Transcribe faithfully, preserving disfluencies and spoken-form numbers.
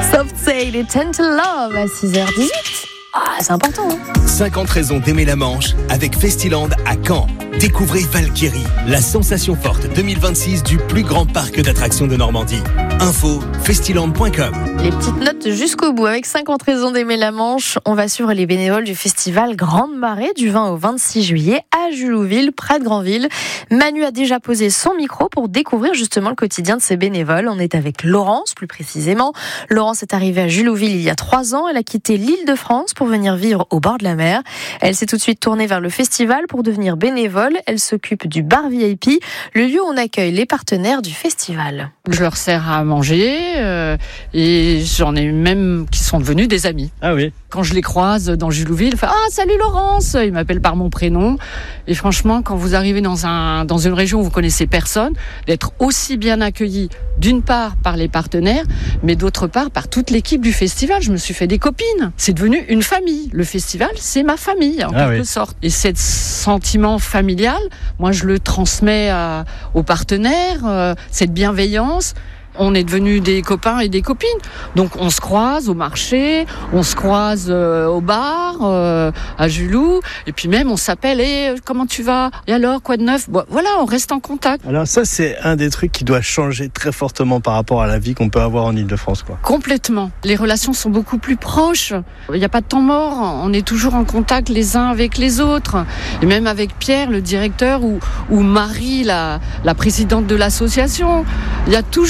Soft Sail et Gentle Love à six heures dix-huit. Ah, c'est important, hein. cinquante raisons d'aimer la Manche avec Festiland à Caen. Découvrez Valkyrie, la sensation forte deux mille vingt-six du plus grand parc d'attractions de Normandie. Info festiland point com. Les petites notes jusqu'au bout. Avec cinquante raisons d'aimer la Manche, on va suivre les bénévoles du festival Grande Marée du vingt au vingt-six juillet à Julouville, près de Granville. Manu a déjà posé son micro pour découvrir justement le quotidien de ces bénévoles. On est avec Laurence, plus précisément. Laurence est arrivée à Julouville il y a trois ans. Elle a quitté l'Île-de-France pour venir vivre au bord de la mer. Elle s'est tout de suite tournée vers le festival pour devenir bénévole. Elle s'occupe du bar V I P, le lieu où on accueille les partenaires du festival. Je leur sers à manger euh, et j'en ai même qui sont devenus des amis. Ah oui. Quand je les croise dans Julouville, ils font « Ah, salut Laurence !» Ils m'appellent par mon prénom. Et franchement, quand vous arrivez dans, un, dans une région où vous connaissez personne, d'être aussi bien accueilli, d'une part par les partenaires, mais d'autre part par toute l'équipe du festival. Je me suis fait des copines. C'est devenu une famille. Le festival, c'est ma famille, en Ah quelque oui. sorte. Et ce sentiment familial, moi, je le transmets à, aux partenaires, euh, cette bienveillance. On est devenus des copains et des copines. Donc on se croise au marché, on se croise euh, au bar, euh, à Julou, et puis même on s'appelle, et hey, comment tu vas ? Et alors, quoi de neuf ? Bon, voilà, on reste en contact. Alors ça, c'est un des trucs qui doit changer très fortement par rapport à la vie qu'on peut avoir en Île-de-France, quoi. Complètement. Les relations sont beaucoup plus proches. Il n'y a pas de temps mort. On est toujours en contact les uns avec les autres. Et même avec Pierre, le directeur, ou, ou Marie, la, la présidente de l'association. Il y a toujours